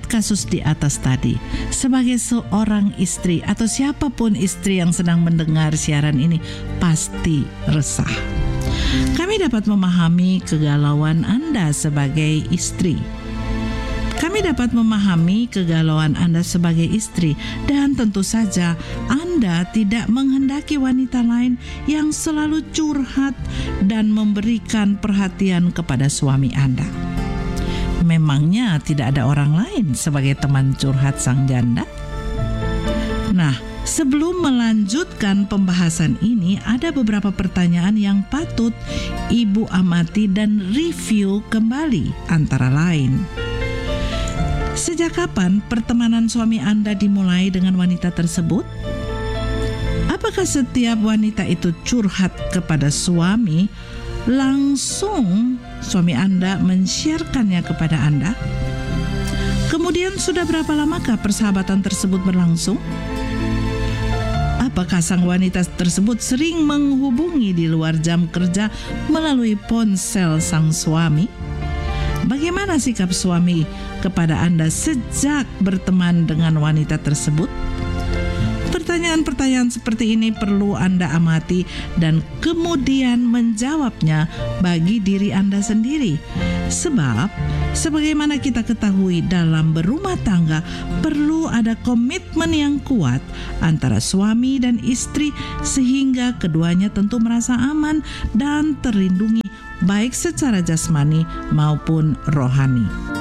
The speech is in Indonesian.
kasus di atas tadi, sebagai seorang istri atau siapapun istri yang sedang mendengar siaran ini pasti resah. Kami dapat memahami kegalauan Anda sebagai istri. Kami dapat memahami kegalauan Anda sebagai istri, dan tentu saja Anda tidak menghendaki wanita lain yang selalu curhat dan memberikan perhatian kepada suami Anda. Memangnya tidak ada orang lain sebagai teman curhat sang janda? Nah, sebelum melanjutkan pembahasan ini, ada beberapa pertanyaan yang patut Ibu amati dan review kembali, antara lain: sejak kapan pertemanan suami Anda dimulai dengan wanita tersebut? Apakah setiap wanita itu curhat kepada suami, langsung suami Anda men-share-kannya kepada Anda? Kemudian sudah berapa lamakah persahabatan tersebut berlangsung? Apakah sang wanita tersebut sering menghubungi di luar jam kerja melalui ponsel sang suami? Bagaimana sikap suami kepada Anda sejak berteman dengan wanita tersebut? Pertanyaan-pertanyaan seperti ini perlu Anda amati dan kemudian menjawabnya bagi diri Anda sendiri. Sebab, sebagaimana kita ketahui, dalam berumah tangga perlu ada komitmen yang kuat antara suami dan istri, sehingga keduanya tentu merasa aman dan terlindungi baik secara jasmani maupun rohani.